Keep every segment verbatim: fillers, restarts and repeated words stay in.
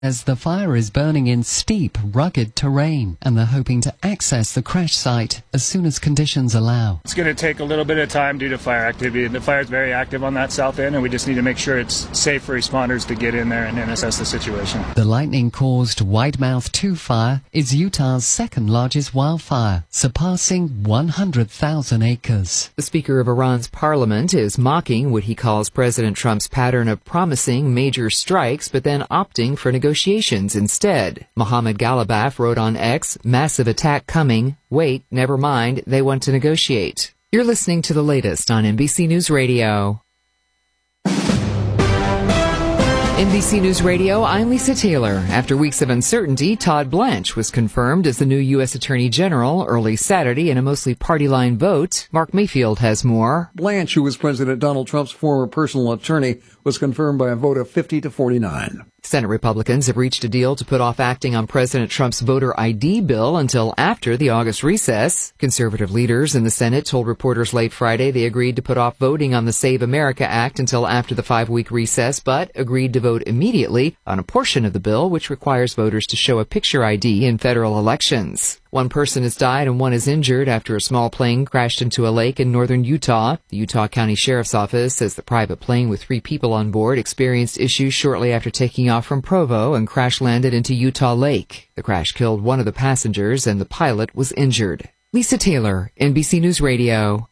as the fire is burning in steep, rugged terrain, and they're hoping to access the crash site as soon as conditions allow. It's going to take a little bit of time due to fire activity. The fire is very active on that south end, and we just need to make sure it's safe for responders to get in there and, and assess the situation. The lightning-caused Widemouth two fire is Utah's second largest wildfire, surpassing one hundred thousand acres. The Speaker of Iran's parliament is mocking what he calls President Trump's pattern of promising major strikes but then opting for negotiations. Negotiations instead. Mohammed Galabaf wrote on X, massive attack coming. Wait, never mind, they want to negotiate. You're listening to the latest on N B C News Radio. N B C News Radio, I'm Lisa Taylor. After weeks of uncertainty, Todd Blanche was confirmed as the new U S Attorney General early Saturday in a mostly party-line vote. Mark Mayfield has more. Blanche, who was President Donald Trump's former personal attorney, was confirmed by a vote of fifty to forty-nine. Senate Republicans have reached a deal to put off acting on President Trump's voter I D bill until after the August recess. Conservative leaders in the Senate told reporters late Friday they agreed to put off voting on the Save America Act until after the five-week recess, but agreed to vote immediately on a portion of the bill which requires voters to show a picture I D in federal elections. One person has died and one is injured after a small plane crashed into a lake in northern Utah. The Utah County Sheriff's Office says the private plane with three people on board experienced issues shortly after taking off from Provo and crash landed into Utah Lake. The crash killed one of the passengers and the pilot was injured. Lisa Taylor, N B C News Radio.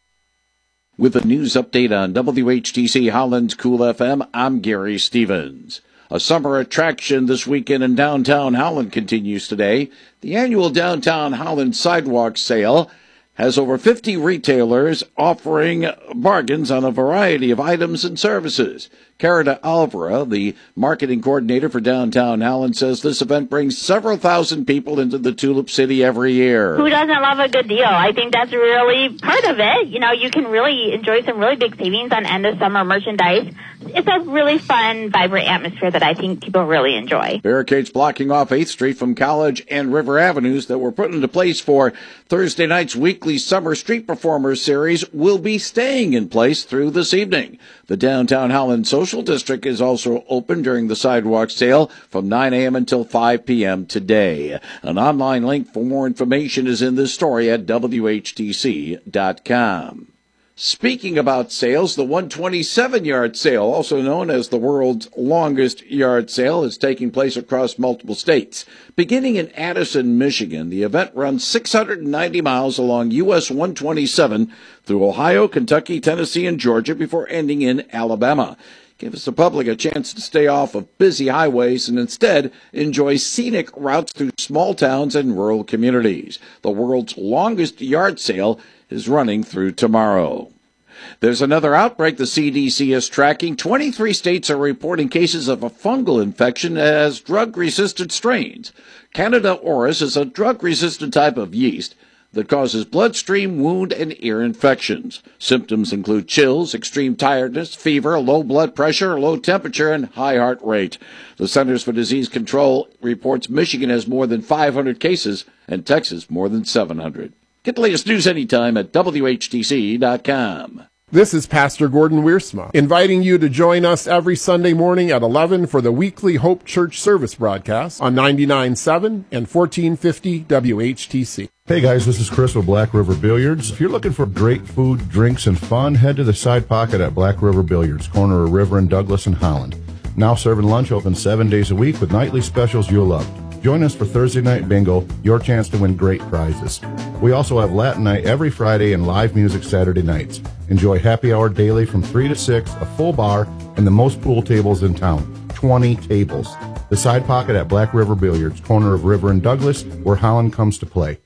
With a news update on W H T C Holland's Cool F M, I'm Gary Stevens. A summer attraction this weekend in downtown Holland continues today. The annual Downtown Holland Sidewalk Sale has over fifty retailers offering bargains on a variety of items and services. Carita Alvara, the marketing coordinator for Downtown Holland, says this event brings several thousand people into the Tulip City every year. Who doesn't love a good deal? I think that's really part of it. You know, you can really enjoy some really big savings on end of summer merchandise. It's a really fun, vibrant atmosphere that I think people really enjoy. Barricades blocking off eighth Street from College and River Avenues that were put into place for Thursday night's weekly Summer Street Performers series will be staying in place through this evening. The Downtown Holland Social District is also open during the sidewalk sale from nine a.m. until five p.m. today. An online link for more information is in this story at W H T C dot com. Speaking about sales, the one twenty-seven yard sale, also known as the world's longest yard sale, is taking place across multiple states. Beginning in Addison, Michigan, the event runs six hundred ninety miles along U S one twenty-seven through Ohio, Kentucky, Tennessee, and Georgia before ending in Alabama. Gives the public a chance to stay off of busy highways and instead enjoy scenic routes through small towns and rural communities. The world's longest yard sale is running through tomorrow. There's another outbreak the C D C is tracking. twenty-three states are reporting cases of a fungal infection as drug-resistant strains. Candida auris is a drug-resistant type of yeast that causes bloodstream, wound, and ear infections. Symptoms include chills, extreme tiredness, fever, low blood pressure, low temperature, and high heart rate. The Centers for Disease Control reports Michigan has more than five hundred cases and Texas more than seven hundred. Get the latest news anytime at W H T C dot com. This is Pastor Gordon Wiersma, inviting you to join us every Sunday morning at eleven for the weekly Hope Church service broadcast on ninety-nine point seven and fourteen fifty W H T C. Hey guys, this is Chris with Black River Billiards. If you're looking for great food, drinks, and fun, head to the Side Pocket at Black River Billiards, corner of River and Douglas in Holland. Now serving lunch, open seven days a week with nightly specials you'll love. Join us for Thursday Night Bingo, your chance to win great prizes. We also have Latin Night every Friday and live music Saturday nights. Enjoy happy hour daily from three to six, a full bar, and the most pool tables in town, twenty tables. The Side Pocket at Black River Billiards, corner of River and Douglas, where Holland comes to play.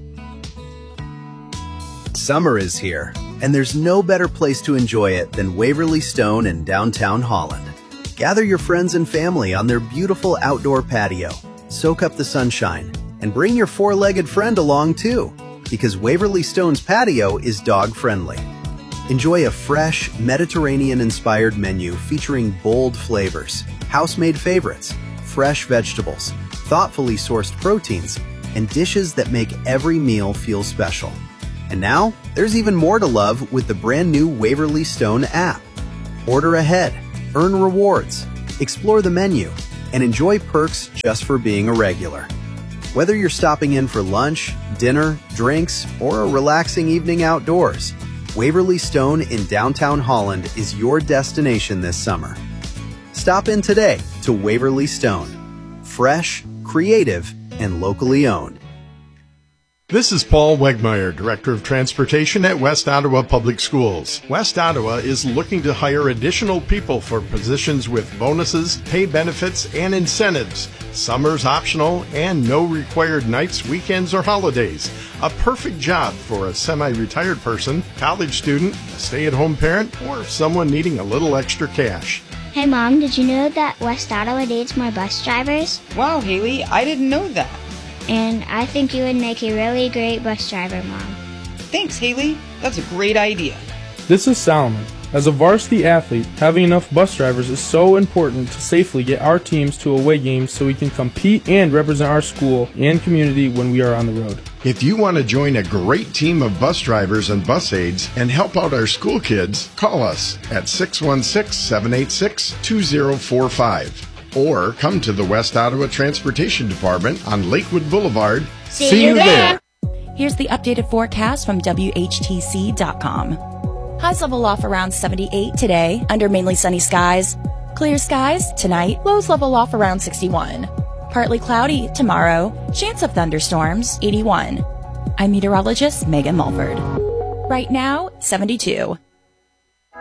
Summer is here, and there's no better place to enjoy it than Waverly Stone in downtown Holland. Gather your friends and family on their beautiful outdoor patio. Soak up the sunshine, and bring your four-legged friend along too, because Waverly Stone's patio is dog-friendly. Enjoy a fresh, Mediterranean-inspired menu featuring bold flavors, house-made favorites, fresh vegetables, thoughtfully sourced proteins, and dishes that make every meal feel special. And now, there's even more to love with the brand new Waverly Stone app. Order ahead, earn rewards, explore the menu, and enjoy perks just for being a regular. Whether you're stopping in for lunch, dinner, drinks, or a relaxing evening outdoors, Waverly Stone in downtown Holland is your destination this summer. Stop in today to Waverly Stone. Fresh, creative, and locally owned. This is Paul Wegmeyer, Director of Transportation at West Ottawa Public Schools. West Ottawa is looking to hire additional people for positions with bonuses, pay benefits, and incentives. Summer's optional and no required nights, weekends, or holidays. A perfect job for a semi-retired person, college student, a stay-at-home parent, or someone needing a little extra cash. Hey Mom, did you know that West Ottawa needs more bus drivers? Wow, Haley, I didn't know that. And I think you would make a really great bus driver, Mom. Thanks, Haley. That's a great idea. This is Solomon. As a varsity athlete, having enough bus drivers is so important to safely get our teams to away games so we can compete and represent our school and community when we are on the road. If you want to join a great team of bus drivers and bus aides and help out our school kids, call us at six one six, seven eight six, two zero four five. Or come to the West Ottawa Transportation Department on Lakewood Boulevard. See, See you there. there! Here's the updated forecast from W H T C dot com. Highs level off around seventy-eight today, under mainly sunny skies. Clear skies tonight, lows level off around sixty-one. Partly cloudy tomorrow, chance of thunderstorms, eighty-one. I'm meteorologist Megan Mulford. Right now, seventy-two.